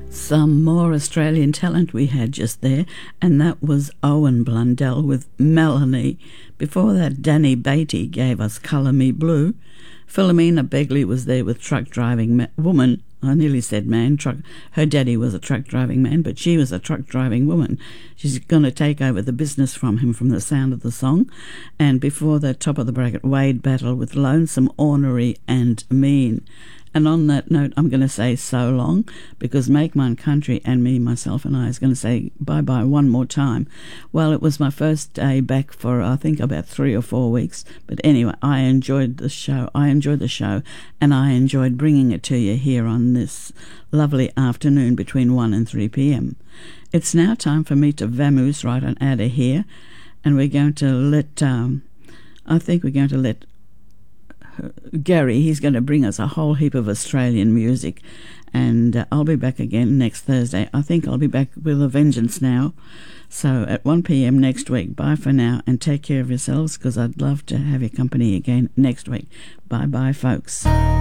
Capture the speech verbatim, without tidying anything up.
Some more Australian talent we had just there, and that was Owen Blundell with Melanie. Before that, Danny Beatty gave us Colour Me Blue. Philomena Begley was there with Truck Driving Ma- Woman. I nearly said man. Truck. Her daddy was a truck driving man, but she was a truck driving woman. She's going to take over the business from him from the sound of the song. And before that, top of the bracket, Wade Battle with Lonesome, Ornery and Mean. And on that note, I'm going to say so long, because Make Mine Country and me, myself and I, is going to say bye-bye one more time. Well, it was my first day back for, I think, about three or four weeks. But anyway, I enjoyed the show. I enjoyed the show, and I enjoyed bringing it to you here on this lovely afternoon between one and three p.m. It's now time for me to vamoose right on out of here, and we're going to let, um, I think we're going to let Gary, he's going to bring us a whole heap of Australian music, and uh, I'll be back again next Thursday. I think I'll be back with a vengeance now. So at one p.m. next week. Bye for now, and take care of yourselves, because I'd love to have your company again next week. Bye-bye, folks.